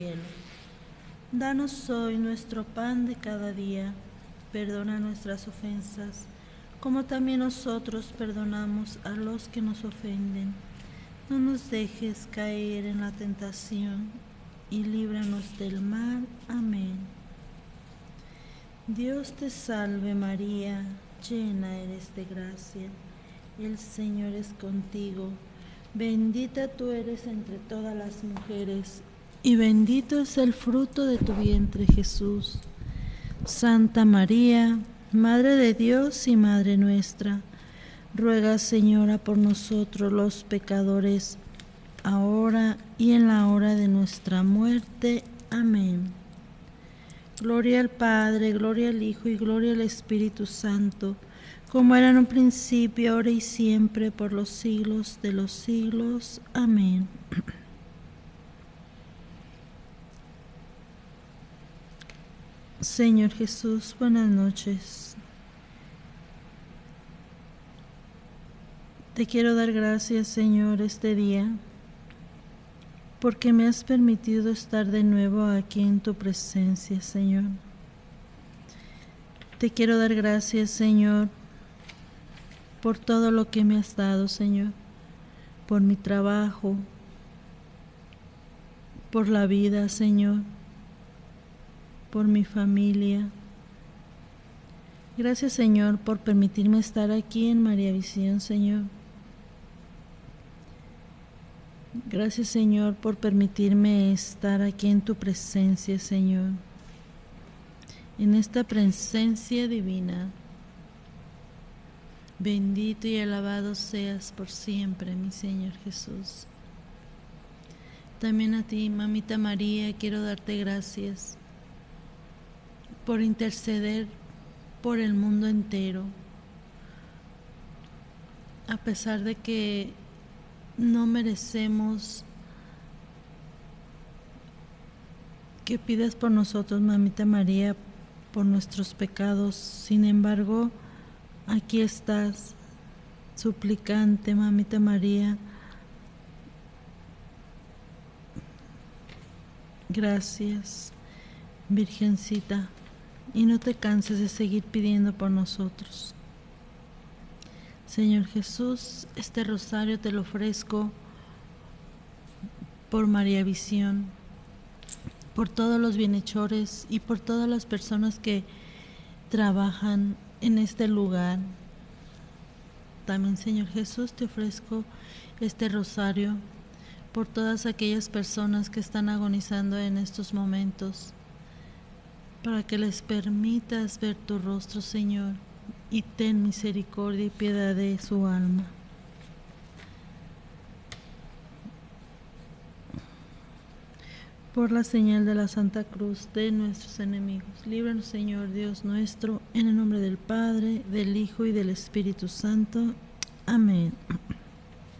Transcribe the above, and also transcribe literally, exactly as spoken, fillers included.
cielo. Danos hoy nuestro pan de cada día. Perdona nuestras ofensas, como también nosotros perdonamos a los que nos ofenden. No nos dejes caer en la tentación y líbranos del mal. Amén. Dios te salve María, llena eres de gracia. El Señor es contigo. Bendita tú eres entre todas las mujeres, y bendito es el fruto de tu vientre, Jesús. Santa María, Madre de Dios y Madre nuestra, ruega, Señora, por nosotros los pecadores, ahora y en la hora de nuestra muerte. Amén. Gloria al Padre, gloria al Hijo y gloria al Espíritu Santo, como era en un principio, ahora y siempre, por los siglos de los siglos. Amén. Señor Jesús, buenas noches. Te quiero dar gracias, Señor, este día, porque me has permitido estar de nuevo aquí en tu presencia, Señor. Te quiero dar gracias, Señor, por todo lo que me has dado, Señor, por mi trabajo, por la vida, Señor, por mi familia. Gracias, Señor, por permitirme estar aquí en María Visión, Señor. Gracias, Señor, por permitirme estar aquí en tu presencia, Señor, en esta presencia divina. Bendito y alabado seas por siempre, mi Señor Jesús. También a ti, Mamita María, quiero darte gracias por interceder por el mundo entero, a pesar de que no merecemos que pidas por nosotros, Mamita María, por nuestros pecados. Sin embargo, aquí estás, suplicante, Mamita María. Gracias, Virgencita, y no te canses de seguir pidiendo por nosotros. Señor Jesús, este rosario te lo ofrezco por María Visión, por todos los bienhechores y por todas las personas que trabajan en este lugar. También, Señor Jesús, te ofrezco este rosario por todas aquellas personas que están agonizando en estos momentos, para que les permitas ver tu rostro, Señor, y ten misericordia y piedad de su alma. Por la señal de la Santa Cruz de nuestros enemigos, líbranos, Señor Dios nuestro, en el nombre del Padre, del Hijo y del Espíritu Santo. Amén.